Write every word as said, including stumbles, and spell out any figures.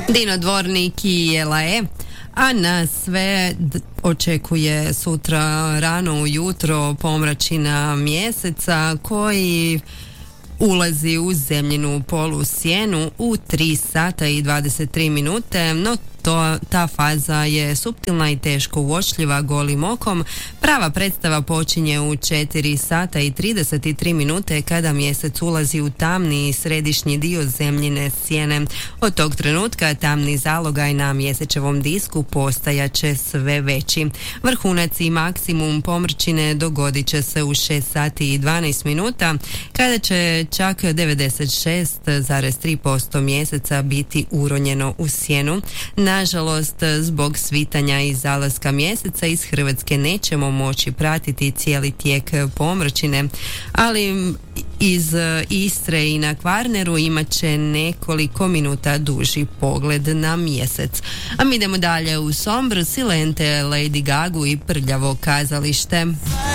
Dino Dvornik i Jela E. A nas sve d- očekuje sutra rano ujutro pomračina mjeseca koji ulazi u zemljinu polusjenu u tri sata i dvadeset tri minute, no to, ta faza je suptilna i teško uočljiva golim okom. Prava predstava počinje u četiri sata i trideset tri minute kada mjesec ulazi u tamni središnji dio zemljine sjene. Od tog trenutka tamni zalogaj na mjesečevom disku postajaće sve veći. Vrhunac i maksimum pomrčine dogodit će se u šest sati i dvanaest minuta kada će čak devedeset šest zarez tri posto mjeseca biti uronjeno u sjenu. Nažalost, zbog svitanja i zalaska mjeseca iz Hrvatske nećemo moći pratiti cijeli tijek pomračine, ali iz Istre i na Kvarneru imat će nekoliko minuta duži pogled na mjesec. A mi idemo dalje u Sombr, Silente, Lady Gagu i Prljavo kazalište.